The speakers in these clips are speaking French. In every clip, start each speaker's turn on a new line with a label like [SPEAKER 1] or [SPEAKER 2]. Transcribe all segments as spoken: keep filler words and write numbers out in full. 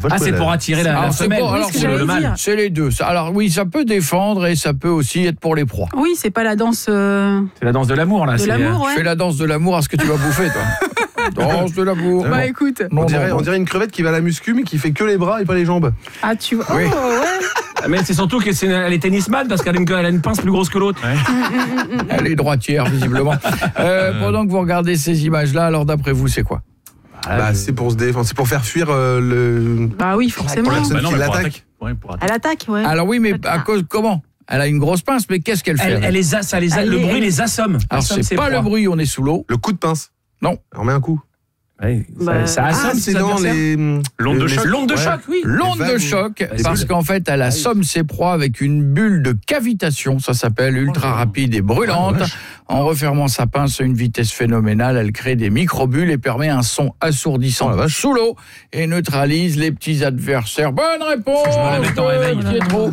[SPEAKER 1] Ah, c'est pour attirer la, la femelle.
[SPEAKER 2] Pour, alors,
[SPEAKER 3] c'est
[SPEAKER 2] c'est,
[SPEAKER 3] le
[SPEAKER 2] le c'est les deux. Alors oui, ça peut défendre et ça peut aussi être pour les proies.
[SPEAKER 3] Oui, c'est pas la danse... Euh...
[SPEAKER 1] C'est la danse de l'amour, là.
[SPEAKER 3] De
[SPEAKER 1] c'est,
[SPEAKER 3] l'amour, ouais.
[SPEAKER 2] Fais la danse de l'amour à ce que tu vas bouffer, toi. Danse de l'amour.
[SPEAKER 3] Bah bon. écoute.
[SPEAKER 4] On,
[SPEAKER 2] Non,
[SPEAKER 4] dirait,
[SPEAKER 2] non, non.
[SPEAKER 4] on dirait une crevette qui va à la muscu, mais qui fait que les bras et pas les jambes.
[SPEAKER 3] Ah, tu vois.
[SPEAKER 2] Oui.
[SPEAKER 3] Oh, ouais.
[SPEAKER 1] Mais c'est surtout qu'elle est, est tennisman parce qu'elle a une, elle a une pince plus grosse que l'autre. Ouais.
[SPEAKER 2] Elle est droitière, visiblement. Euh, pendant que vous regardez ces images-là, alors d'après vous, c'est quoi?
[SPEAKER 4] Ah, bah, c'est pour se défendre, c'est pour faire fuir euh, le.
[SPEAKER 3] Bah oui, forcément.
[SPEAKER 4] Pour personne
[SPEAKER 1] Bah non,
[SPEAKER 4] qui
[SPEAKER 1] mais pour
[SPEAKER 4] l'attaque.
[SPEAKER 1] attaquer. Ouais, pour attaquer.
[SPEAKER 3] Elle attaque, ouais.
[SPEAKER 2] Alors oui, mais à cause comment? Elle a une grosse pince, mais qu'est-ce qu'elle fait?
[SPEAKER 1] Elle, elle les a, ça les a,
[SPEAKER 3] Elle
[SPEAKER 1] le
[SPEAKER 3] est-
[SPEAKER 1] bruit
[SPEAKER 3] elle-
[SPEAKER 1] les assomme.
[SPEAKER 2] Alors
[SPEAKER 1] Assomme
[SPEAKER 2] c'est
[SPEAKER 1] ses
[SPEAKER 2] pas
[SPEAKER 1] proies.
[SPEAKER 2] le bruit, on est sous l'eau.
[SPEAKER 4] Le coup de pince.
[SPEAKER 2] Non.
[SPEAKER 4] On met un coup.
[SPEAKER 1] Ouais,
[SPEAKER 3] Bah,
[SPEAKER 1] ça, ça assomme
[SPEAKER 4] Ah,
[SPEAKER 1] ses
[SPEAKER 4] c'est dans
[SPEAKER 1] adversaires.
[SPEAKER 4] les.
[SPEAKER 1] L'onde de
[SPEAKER 4] les-
[SPEAKER 1] choc. L'onde de
[SPEAKER 4] ouais.
[SPEAKER 1] choc, oui.
[SPEAKER 2] L'onde
[SPEAKER 4] Les
[SPEAKER 2] de
[SPEAKER 4] vagues.
[SPEAKER 2] choc,
[SPEAKER 4] Les
[SPEAKER 2] parce
[SPEAKER 4] bulles.
[SPEAKER 2] qu'en fait, elle assomme ses proies avec une bulle de cavitation, ça s'appelle ultra rapide et brûlante. En refermant sa pince à une vitesse phénoménale, elle crée des microbules et permet un son assourdissant
[SPEAKER 4] Oh la vache.
[SPEAKER 2] sous l'eau et neutralise les petits adversaires. Bonne réponse
[SPEAKER 1] Je me la mette en réveil.
[SPEAKER 2] de Pietro.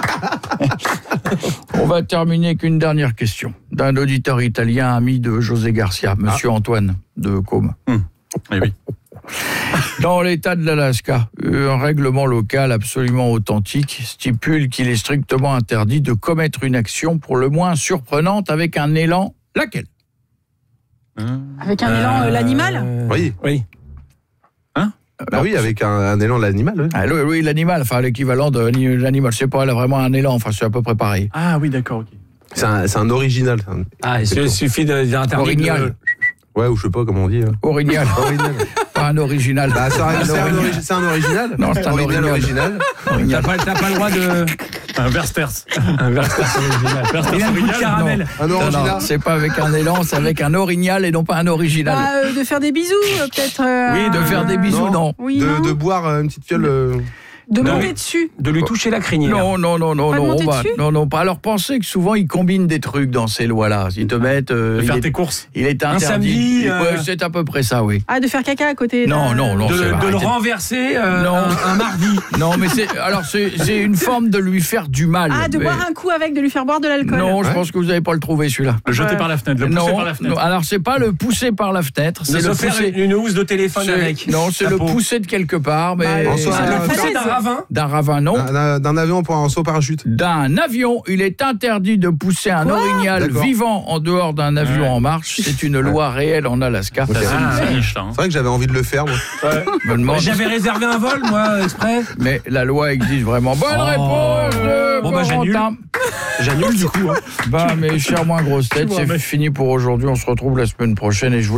[SPEAKER 2] On va terminer avec une dernière question d'un auditeur italien, ami de José Garcia, Monsieur Antoine de Côme.
[SPEAKER 1] Eh oui.
[SPEAKER 2] Dans l'État de l'Alaska, un règlement local absolument authentique stipule qu'il est strictement interdit de commettre une action pour le moins surprenante avec un élan. Laquelle?
[SPEAKER 3] Avec un élan, euh, l'animal.
[SPEAKER 4] Oui.
[SPEAKER 1] Oui.
[SPEAKER 4] Bah oui, avec un, un élan de l'animal. Ouais.
[SPEAKER 2] Ah, oui, oui, l'animal, enfin l'équivalent de l'animal. Je sais pas, elle a vraiment un élan, enfin c'est à peu près pareil.
[SPEAKER 1] Ah oui, d'accord, ok.
[SPEAKER 4] C'est un, c'est un original. c'est un-
[SPEAKER 1] Ah, il
[SPEAKER 4] c'est tout.
[SPEAKER 1] suffit de dire interdit.
[SPEAKER 2] Orignal.
[SPEAKER 4] Ouais, ou je sais pas comment on dit. hein.
[SPEAKER 2] Orignal,
[SPEAKER 4] Original.
[SPEAKER 2] pas un original.
[SPEAKER 4] Bah, c'est un, c'est un
[SPEAKER 2] original.
[SPEAKER 4] origi- c'est un original.
[SPEAKER 2] Non, c'est un
[SPEAKER 4] Original,
[SPEAKER 2] original.
[SPEAKER 4] original.
[SPEAKER 1] T'as pas, t'as pas le droit de... Un Versters. Un Versters original. Versters
[SPEAKER 3] Il a un goût de
[SPEAKER 1] original.
[SPEAKER 3] caramel.
[SPEAKER 4] Un
[SPEAKER 2] Non, non,
[SPEAKER 4] original.
[SPEAKER 2] c'est pas avec un élan, c'est avec un orignal et non pas un original.
[SPEAKER 3] Bah, euh, de faire des bisous, euh, peut-être. euh,
[SPEAKER 2] Oui, de faire des bisous,
[SPEAKER 4] non.
[SPEAKER 2] non.
[SPEAKER 3] Oui,
[SPEAKER 4] de,
[SPEAKER 3] non.
[SPEAKER 4] de boire euh, une petite fiole. euh,
[SPEAKER 3] De
[SPEAKER 1] Non,
[SPEAKER 3] monter
[SPEAKER 1] mais-
[SPEAKER 3] dessus.
[SPEAKER 1] De lui toucher la crinière.
[SPEAKER 2] Non, non, non, non,
[SPEAKER 3] Pas de
[SPEAKER 2] non,
[SPEAKER 3] monter
[SPEAKER 2] on va-
[SPEAKER 3] dessus
[SPEAKER 2] non, non, pas. Alors pensez que souvent ils combinent des trucs dans ces lois-là. Ils te mettent. euh,
[SPEAKER 1] De
[SPEAKER 2] il
[SPEAKER 1] faire
[SPEAKER 2] est-
[SPEAKER 1] tes courses.
[SPEAKER 2] Il est
[SPEAKER 1] Un
[SPEAKER 2] interdit.
[SPEAKER 1] samedi, euh,
[SPEAKER 2] Ouais, c'est à peu près ça, oui.
[SPEAKER 3] Ah, de faire caca à côté.
[SPEAKER 2] Non,
[SPEAKER 3] d'un-
[SPEAKER 2] non, non.
[SPEAKER 1] De,
[SPEAKER 2] c'est
[SPEAKER 1] de
[SPEAKER 2] vrai,
[SPEAKER 1] le
[SPEAKER 2] arrêtez.
[SPEAKER 1] renverser euh,
[SPEAKER 2] Non.
[SPEAKER 1] un, un mardi.
[SPEAKER 2] Non, mais c'est alors c'est c'est une forme de lui faire du mal.
[SPEAKER 3] Ah, de
[SPEAKER 2] mais-
[SPEAKER 3] boire un coup avec, de lui faire boire de l'alcool.
[SPEAKER 2] Non, je
[SPEAKER 4] Ouais.
[SPEAKER 2] pense que vous n'avez pas le trouvé celui-là.
[SPEAKER 1] Le jeter
[SPEAKER 3] Ouais.
[SPEAKER 1] par la fenêtre, le pousser
[SPEAKER 2] Non,
[SPEAKER 1] par la fenêtre.
[SPEAKER 2] non, alors c'est pas le pousser par la fenêtre,
[SPEAKER 1] De
[SPEAKER 2] c'est
[SPEAKER 1] se
[SPEAKER 2] le
[SPEAKER 1] faire
[SPEAKER 2] pousser.
[SPEAKER 1] une, une housse de téléphone
[SPEAKER 2] c'est-
[SPEAKER 1] avec.
[SPEAKER 2] Non, c'est
[SPEAKER 1] la
[SPEAKER 2] le
[SPEAKER 1] peau.
[SPEAKER 2] pousser de quelque part, mais
[SPEAKER 3] Bah,
[SPEAKER 4] En soi,
[SPEAKER 3] c'est
[SPEAKER 4] euh,
[SPEAKER 3] le
[SPEAKER 1] Le pousser d'un
[SPEAKER 3] falaise.
[SPEAKER 1] ravin.
[SPEAKER 2] d'un ravin, non.
[SPEAKER 4] d'un, d'un avion pour un saut parachute.
[SPEAKER 2] D'un avion, il est interdit de pousser un
[SPEAKER 3] Quoi
[SPEAKER 2] orignal
[SPEAKER 4] D'accord.
[SPEAKER 2] vivant en dehors d'un avion
[SPEAKER 1] Ouais.
[SPEAKER 2] en marche. C'est une loi réelle en Alaska.
[SPEAKER 4] Ok.
[SPEAKER 1] Ah,
[SPEAKER 5] C'est
[SPEAKER 1] ouais.
[SPEAKER 5] niche, là. hein.
[SPEAKER 4] C'est vrai que j'avais envie de le faire, moi.
[SPEAKER 2] Je me demande-
[SPEAKER 1] J'avais réservé un vol, moi, exprès.
[SPEAKER 2] mais la loi existe vraiment. Bonne
[SPEAKER 1] Oh.
[SPEAKER 2] réponse de
[SPEAKER 1] Bon, bah, j'annule.
[SPEAKER 2] Corentin.
[SPEAKER 1] J'annule du coup. hein.
[SPEAKER 2] Bah, mes chers moins grosses têtes,
[SPEAKER 1] Tu vois,
[SPEAKER 2] c'est
[SPEAKER 1] mais-
[SPEAKER 2] fini pour aujourd'hui. On se retrouve la semaine prochaine et je vous